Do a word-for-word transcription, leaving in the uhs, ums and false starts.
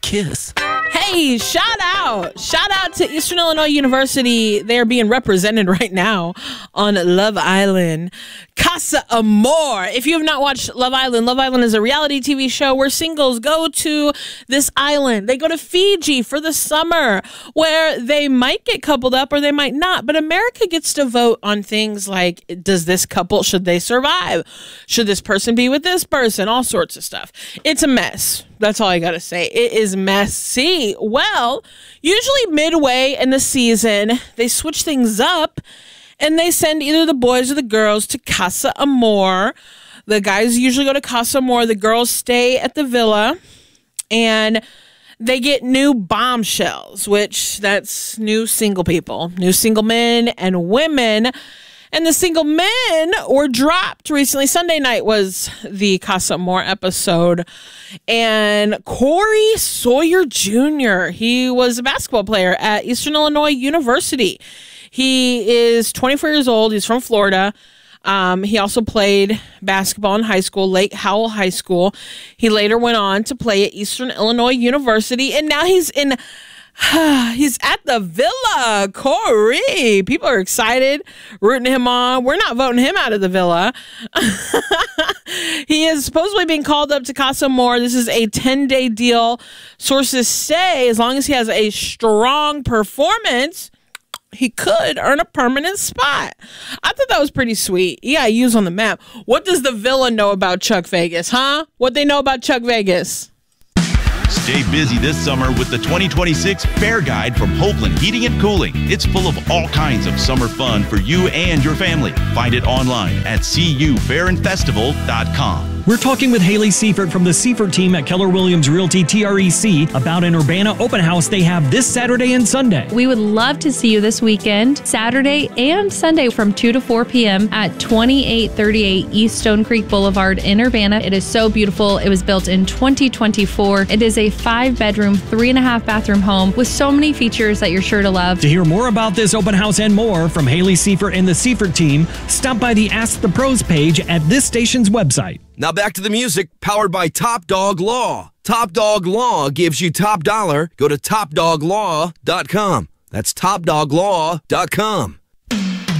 kiss. Hey, shout out. Shout out to Eastern Illinois University. They're being represented right now on Love Island. Casa Amor. If you have not watched Love Island, Love Island is a reality T V show where singles go to this island. They go to Fiji for the summer where they might get coupled up or they might not. But America gets to vote on things like, does this couple, should they survive? Should this person be with this person? All sorts of stuff. It's a mess. That's all I got to say. It is messy. Well, usually midway in the season, they switch things up and they send either the boys or the girls to Casa Amor. The guys usually go to Casa Amor. The girls stay at the villa and they get new bombshells, which that's new single people, new single men and women. And the single men were dropped recently. Sunday night was the Casa Amor episode. And Corey Sawyer Junior, he was a basketball player at Eastern Illinois University. He is twenty-four years old. He's from Florida. Um, he also played basketball in high school, Lake Howell High School. He later went on to play at Eastern Illinois University. And now he's in... He's at the villa, Corey. People are excited, rooting him on. We're not voting him out of the villa. He is supposedly being called up to Casa Amor. This is a ten-day deal. Sources say as long as he has a strong performance, he could earn a permanent spot. I thought that was pretty sweet. Yeah, use on the map. What does the villa know about Chuck Vegas, huh? What they know about Chuck Vegas? Stay busy this summer with the twenty twenty-six Fair Guide from Hopeland Heating and Cooling. It's full of all kinds of summer fun for you and your family. Find it online at c u fair and festival dot com. We're talking with Haley Seifert from the Seifert team at Keller Williams Realty T R E C about an Urbana open house they have this Saturday and Sunday. We would love to see you this weekend, Saturday and Sunday from two to four p.m. at twenty-eight thirty-eight East Stone Creek Boulevard in Urbana. It is so beautiful. It was built in twenty twenty-four. It is a five-bedroom, three-and-a-half bathroom home with so many features that you're sure to love. To hear more about this open house and more from Haley Seifert and the Seifert team, stop by the Ask the Pros page at this station's website. Now back to the music, powered by Top Dog Law. Top Dog Law gives you top dollar. Go to top dog law dot com. That's top dog law dot com.